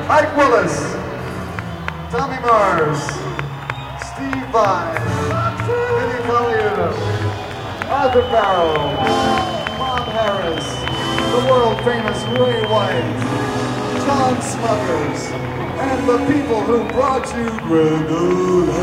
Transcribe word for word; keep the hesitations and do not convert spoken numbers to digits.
Ike Willis, Tommy Mars, Steve Vai, Vinnie Colaiuta, Arthur Farrell, Bob Harris, the world famous Ray White, John Smuckers, and the people who brought you Grenada.